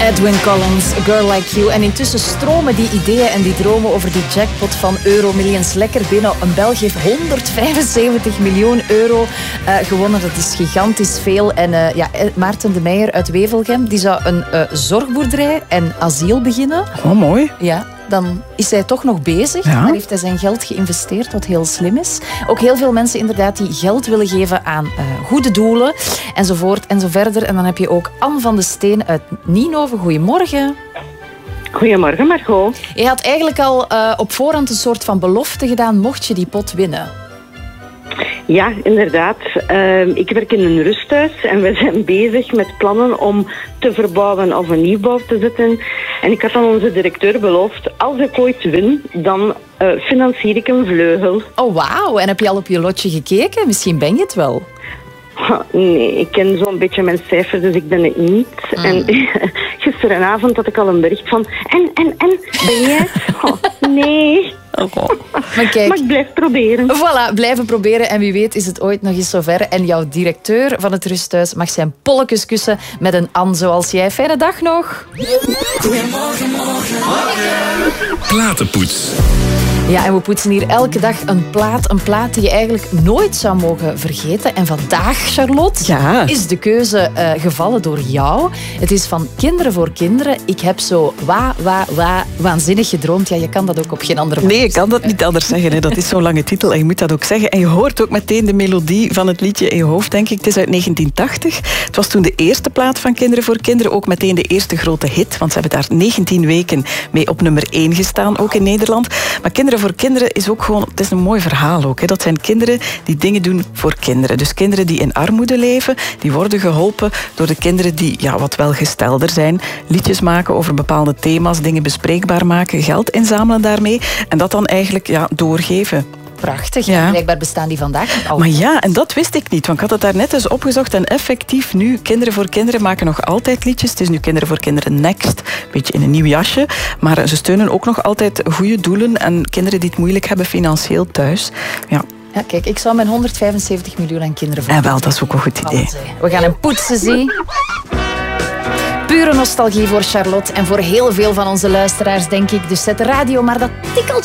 Edwin Collins, A Girl Like You. En intussen stromen die ideeën en die dromen over die jackpot van Euromillions lekker binnen. Een Belg heeft 175 miljoen euro gewonnen. Dat is gigantisch veel. En Maarten de Meijer uit Wevelgem, die zou een zorgboerderij en asiel beginnen. Oh, mooi. Ja. Dan is hij toch nog bezig. Ja. Dan heeft hij zijn geld geïnvesteerd, wat heel slim is. Ook heel veel mensen inderdaad die geld willen geven aan goede doelen. Enzovoort en zo verder. En dan heb je ook Anne van de Steen uit Nienhoven. Goedemorgen. Goedemorgen, Margot. Je had eigenlijk al op voorhand een soort van belofte gedaan, mocht je die pot winnen. Ja, inderdaad. Ik werk in een rusthuis en we zijn bezig met plannen om te verbouwen of een nieuwbouw te zetten. En ik had aan onze directeur beloofd, als ik ooit win, dan financier ik een vleugel. Oh, wauw. En heb je al op je lotje gekeken? Misschien ben je het wel. Nee, ik ken zo'n beetje mijn cijfers, dus ik ben het niet. En gisteravond had ik al een bericht van... En, ben jij het? Oh, nee. Oh. Maar kijk, maar ik blijf proberen. Voilà, blijven proberen. En wie weet is het ooit nog eens zover. En jouw directeur van het rusthuis mag zijn polletjes kussen met een Anne zoals jij. Fijne dag nog. Goedemorgen, morgen. Platenpoets. Ja, en we poetsen hier elke dag een plaat die je eigenlijk nooit zou mogen vergeten. En vandaag, Charlotte, is de keuze gevallen door jou. Het is van Kinderen voor Kinderen. Ik heb zo waanzinnig gedroomd. Ja, je kan dat ook op geen andere manier. Nee, je kan dat niet anders zeggen. Hè. Dat is zo'n lange titel en je moet dat ook zeggen. En je hoort ook meteen de melodie van het liedje in je hoofd, denk ik. Het is uit 1980. Het was toen de eerste plaat van Kinderen voor Kinderen. Ook meteen de eerste grote hit, want ze hebben daar 19 weken mee op nummer 1 gestaan, ook in Nederland. Maar Kinderen voor Kinderen is ook gewoon... Het is een mooi verhaal ook. Hè. Dat zijn kinderen die dingen doen voor kinderen. Dus kinderen die in armoede leven, die worden geholpen door de kinderen die wat welgestelder zijn. Liedjes maken over bepaalde thema's, dingen bespreekbaar maken, geld inzamelen daarmee. En dat dan eigenlijk doorgeven. Prachtig. Ja. Blijkbaar bestaan die vandaag nog altijd. Maar ja, en dat wist ik niet. Want ik had het daar net eens opgezocht. En effectief nu, Kinderen voor Kinderen maken nog altijd liedjes. Het is nu Kinderen voor Kinderen Next. Een beetje in een nieuw jasje. Maar ze steunen ook nog altijd goede doelen. En kinderen die het moeilijk hebben financieel thuis. Ja. Ja, kijk, ik zou mijn 175 miljoen aan Kinderen voor wel, dat is ook een goed idee. We gaan hem poetsen, zie. Pure nostalgie voor Charlotte en voor heel veel van onze luisteraars, denk ik. Dus zet de radio maar dat tikkeltje